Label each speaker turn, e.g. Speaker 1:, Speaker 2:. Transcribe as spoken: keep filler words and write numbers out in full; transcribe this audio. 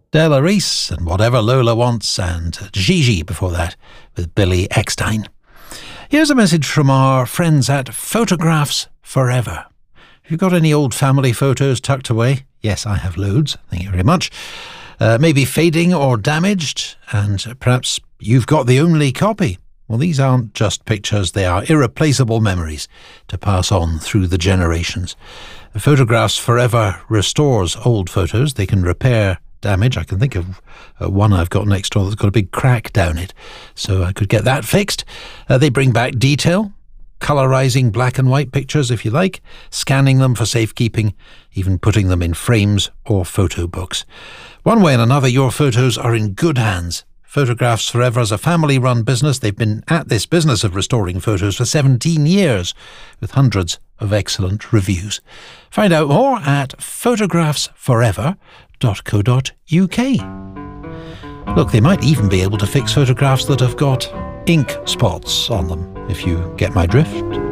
Speaker 1: Della Reese and Whatever Lola Wants, and Gigi before that with Billy Eckstein. Here's a message from our friends at Photographs Forever. Have you got any old family photos tucked away? Yes, I have loads. Thank you very much. Uh, maybe fading or damaged, and perhaps you've got the only copy. Well, these aren't just pictures, they are irreplaceable memories to pass on through the generations. Photographs Forever restores old photos. They can repair damage. I can think of uh, one I've got next door that's got a big crack down it, so I could get that fixed. Uh, they bring back detail, colorizing black and white pictures if you like, scanning them for safekeeping, even putting them in frames or photo books. One way and another, your photos are in good hands. Photographs Forever is a family-run business. They've been at this business of restoring photos for seventeen years, with hundreds of excellent reviews. Find out more at photographs forever dot co dot uk. Look, they might even be able to fix photographs that have got ink spots on them, if you get my drift.